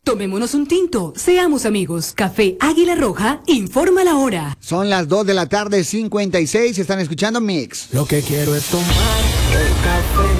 Tomémonos un tinto, seamos amigos. Café Águila Roja, informa la hora. Son las 2 de la tarde, 56, están escuchando Mix. Lo que quiero es tomar el café.